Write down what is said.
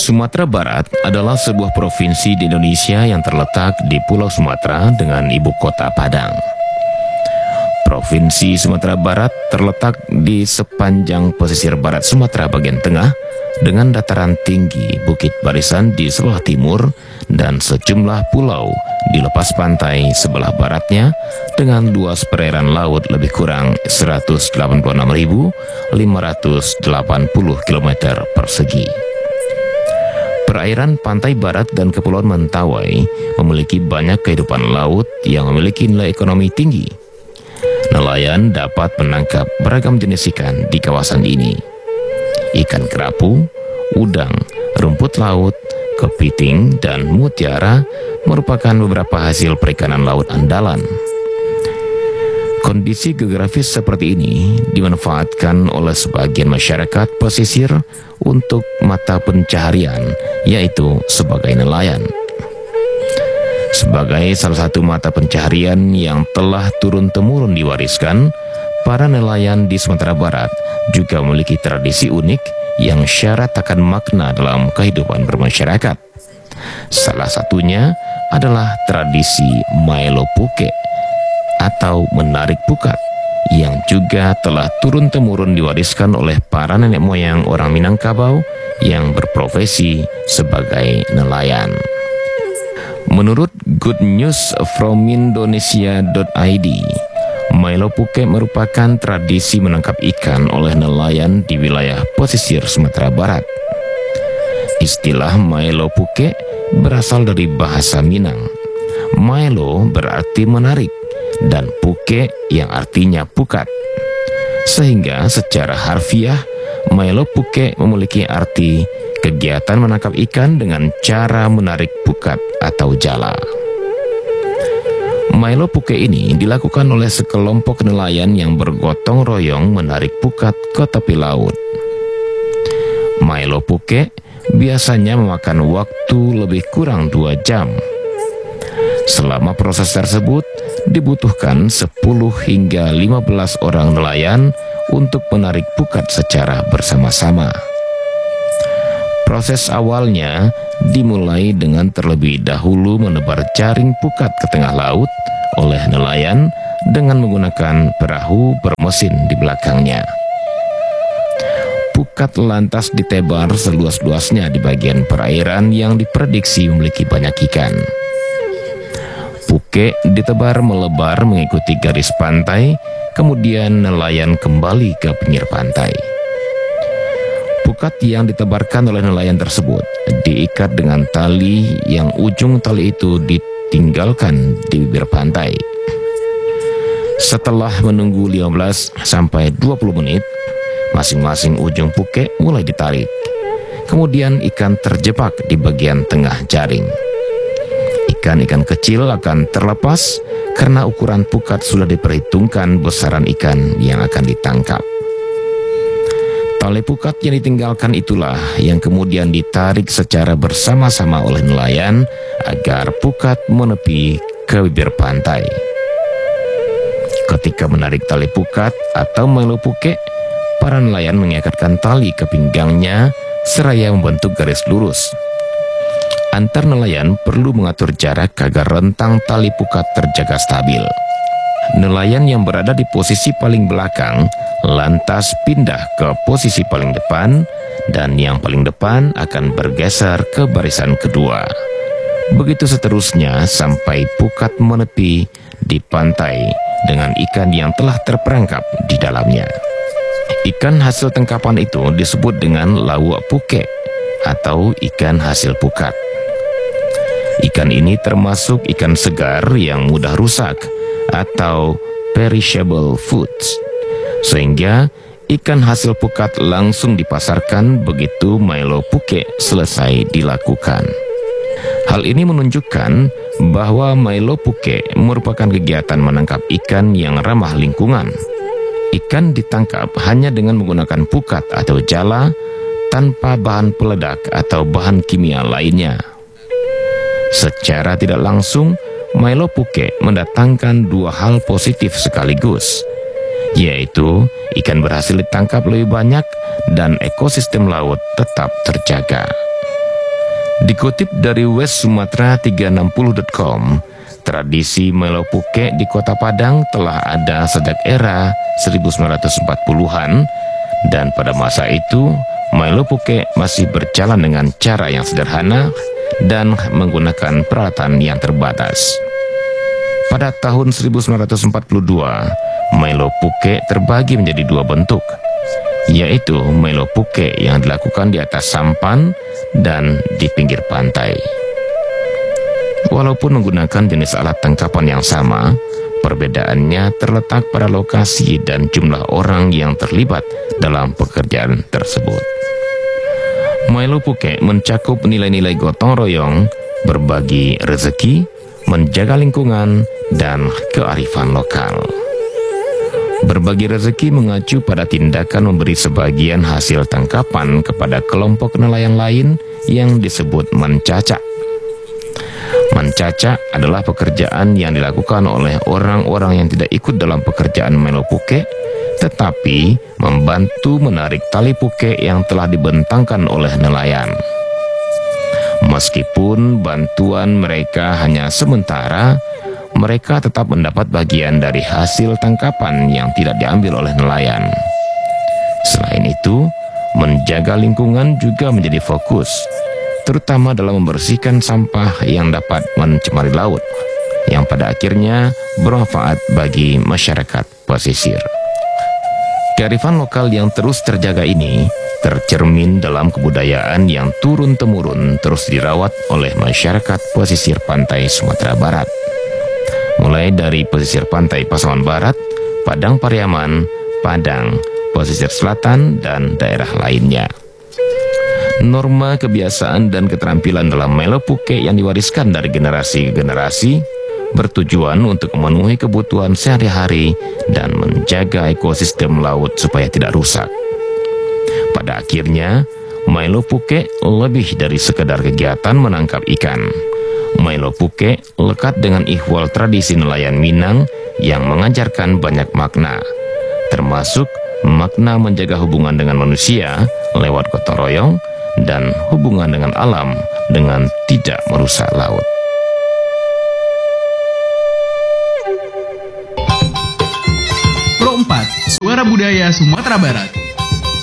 Sumatera Barat adalah sebuah provinsi di Indonesia yang terletak di Pulau Sumatera dengan ibu kota Padang. Provinsi Sumatera Barat terletak di sepanjang pesisir barat Sumatera bagian tengah dengan dataran tinggi Bukit Barisan di sebelah timur dan sejumlah pulau di lepas pantai sebelah baratnya dengan luas perairan laut lebih kurang 186.580 km persegi. Perairan pantai barat dan Kepulauan Mentawai memiliki banyak kehidupan laut yang memiliki nilai ekonomi tinggi. Nelayan dapat menangkap beragam jenis ikan di kawasan ini. Ikan kerapu, udang, rumput laut, kepiting, dan mutiara merupakan beberapa hasil perikanan laut andalan. Kondisi geografis seperti ini dimanfaatkan oleh sebagian masyarakat pesisir untuk mata pencaharian, yaitu sebagai nelayan. Sebagai salah satu mata pencaharian yang telah turun-temurun diwariskan, para nelayan di Sumatera Barat juga memiliki tradisi unik yang syarat akan makna dalam kehidupan bermasyarakat. Salah satunya adalah tradisi Maelo Puke atau menarik pukat yang juga telah turun-temurun diwariskan oleh para nenek moyang orang Minangkabau yang berprofesi sebagai nelayan. Menurut goodnewsfromindonesia.id, Maelo Puke merupakan tradisi menangkap ikan oleh nelayan di wilayah pesisir Sumatera Barat. Istilah Maelo Puke berasal dari bahasa Minang. Maelo berarti menarik dan puke yang artinya pukat. Sehingga secara harfiah, Maelo Puke memiliki arti kegiatan menangkap ikan dengan cara menarik pukat atau jala. Maelo Puke ini dilakukan oleh sekelompok nelayan yang bergotong royong menarik pukat ke tepi laut. Maelo Puke biasanya memakan waktu lebih kurang 2 jam. Selama proses tersebut, dibutuhkan 10 hingga 15 orang nelayan untuk menarik pukat secara bersama-sama. Proses awalnya dimulai dengan terlebih dahulu menebar jaring pukat ke tengah laut oleh nelayan dengan menggunakan perahu bermesin di belakangnya. Pukat lantas ditebar seluas-luasnya di bagian perairan yang diprediksi memiliki banyak ikan. Puke ditebar melebar mengikuti garis pantai, kemudian nelayan kembali ke pinggir pantai. Pukat yang ditebarkan oleh nelayan tersebut diikat dengan tali yang ujung tali itu ditinggalkan di bibir pantai. Setelah menunggu 15 sampai 20 menit, masing-masing ujung puke mulai ditarik. Kemudian ikan terjebak di bagian tengah jaring. Ikan-ikan kecil akan terlepas karena ukuran pukat sudah diperhitungkan besaran ikan yang akan ditangkap. Tali pukat yang ditinggalkan itulah yang kemudian ditarik secara bersama-sama oleh nelayan agar pukat menepi ke bibir pantai. Ketika menarik tali pukat atau Maelo Puke, para nelayan mengikatkan tali ke pinggangnya seraya membentuk garis lurus. Antar nelayan perlu mengatur jarak agar rentang tali pukat terjaga stabil. Nelayan yang berada di posisi paling belakang lantas pindah ke posisi paling depan, dan yang paling depan akan bergeser ke barisan kedua. Begitu seterusnya sampai pukat menepi di pantai dengan ikan yang telah terperangkap di dalamnya. Ikan hasil tangkapan itu disebut dengan lawak puke atau ikan hasil pukat. Ikan ini termasuk ikan segar yang mudah rusak atau perishable foods, sehingga ikan hasil pukat langsung dipasarkan begitu Maelo Puke selesai dilakukan. Hal ini menunjukkan bahwa Maelo Puke merupakan kegiatan menangkap ikan yang ramah lingkungan. Ikan ditangkap hanya dengan menggunakan pukat atau jala tanpa bahan peledak atau bahan kimia lainnya. Secara tidak langsung, Maelo Puke mendatangkan 2 hal positif sekaligus, yaitu ikan berhasil ditangkap lebih banyak dan ekosistem laut tetap terjaga. Dikutip dari westsumatera360.com, tradisi Melo Puke di Kota Padang telah ada sejak era 1940-an, dan pada masa itu Melo Puke masih berjalan dengan cara yang sederhana dan menggunakan peralatan yang terbatas. Pada tahun 1942, Melo Puke terbagi menjadi dua bentuk, yaitu Melo Puke yang dilakukan di atas sampan dan di pinggir pantai. Walaupun menggunakan jenis alat tangkapan yang sama, perbedaannya terletak pada lokasi dan jumlah orang yang terlibat dalam pekerjaan tersebut. Melo Puke mencakup nilai-nilai gotong royong, berbagi rezeki, menjaga lingkungan, dan kearifan lokal. Berbagi rezeki mengacu pada tindakan memberi sebagian hasil tangkapan kepada kelompok nelayan lain yang disebut mencacak. Mencacak adalah pekerjaan yang dilakukan oleh orang-orang yang tidak ikut dalam pekerjaan Melo Puke, tetapi membantu menarik tali puke yang telah dibentangkan oleh nelayan. Meskipun bantuan mereka hanya sementara, mereka tetap mendapat bagian dari hasil tangkapan yang tidak diambil oleh nelayan. Selain itu, menjaga lingkungan juga menjadi fokus, terutama dalam membersihkan sampah yang dapat mencemari laut, yang pada akhirnya bermanfaat bagi masyarakat pesisir. Kearifan lokal yang terus terjaga ini tercermin dalam kebudayaan yang turun-temurun terus dirawat oleh masyarakat pesisir pantai Sumatera Barat. Mulai dari pesisir pantai Pasaman Barat, Padang Pariaman, Padang, pesisir selatan, dan daerah lainnya. Norma, kebiasaan, dan keterampilan dalam Melo Puke yang diwariskan dari generasi ke generasi bertujuan untuk memenuhi kebutuhan sehari-hari dan menjaga ekosistem laut supaya tidak rusak. Pada akhirnya, Melo Puke lebih dari sekedar kegiatan menangkap ikan. Melo Puke lekat dengan ihwal tradisi nelayan Minang yang mengajarkan banyak makna, termasuk makna menjaga hubungan dengan manusia lewat gotong royong dan hubungan dengan alam dengan tidak merusak laut. Pro 4, Suara Budaya Sumatera Barat.